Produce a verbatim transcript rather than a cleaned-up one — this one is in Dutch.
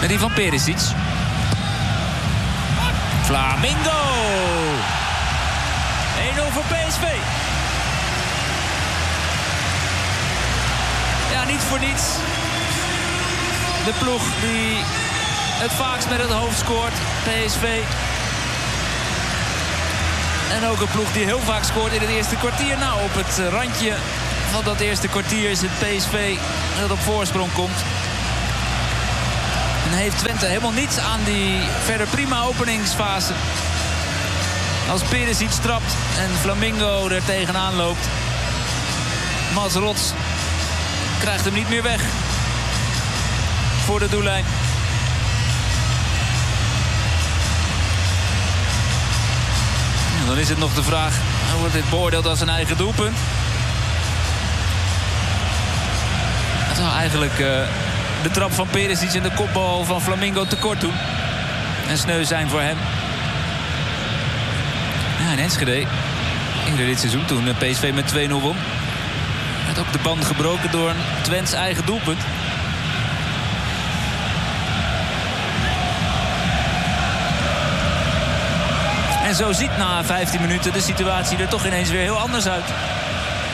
die van Perisic. Flamengo. één nul voor P S V. Ja, niet voor niets. De ploeg die het vaakst met het hoofd scoort, P S V. En ook een ploeg die heel vaak scoort in het eerste kwartier. Nou, op het randje van dat eerste kwartier is het P S V dat op voorsprong komt. En heeft Twente helemaal niets aan die verder prima openingsfase. Als Perisic trapt en Flamengo er tegenaan loopt. Mats Rots krijgt hem niet meer weg voor de doellijn. En dan is het nog de vraag, wordt dit beoordeeld als een eigen doelpunt? Het zou eigenlijk uh, de trap van Perisic en de kopbal van Flamengo tekort doen. En sneu zijn voor hem. Ja, in Enschede, eerder dit seizoen, toen P S V met twee nul won, werd ook de band gebroken door een Twents eigen doelpunt. En zo ziet na vijftien minuten de situatie er toch ineens weer heel anders uit.